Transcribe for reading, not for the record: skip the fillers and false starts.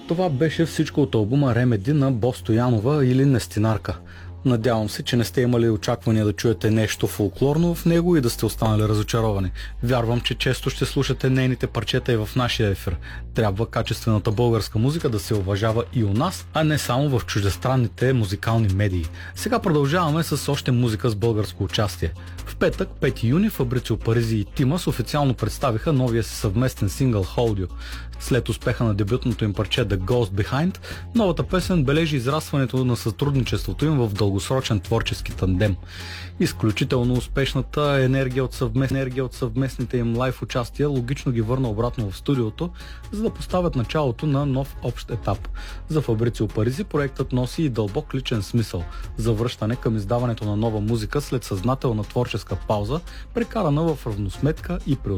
Това беше всичко от албума Ремеди на Бос Стоянова или Нестинарка. Надявам се, че не сте имали очаквания да чуете нещо фолклорно в него и да сте останали разочаровани. Вярвам, че често ще слушате нейните парчета и в нашия ефир. Трябва качествената българска музика да се уважава и у нас, а не само в чуждестранните музикални медии. Сега продължаваме с още музика с българско участие. В петък, 5 юни, Фабрицио Паризи и Тимас официално представиха новия си съвместен сингъл Hold You. След успеха на дебютното им парче The Ghost Behind, новата песен бележи израстването на сътрудничеството им в дългосрочен творчески тандем. Изключително успешната енергия от съвместните им лайв участия логично ги върна обратно в студиото, за да поставят началото на нов общ етап. За Фабрицио Паризи проектът носи и дълбок личен смисъл за връщане към издаването на нова музика след съзнателна творческа пауза, прекарана в равносметка и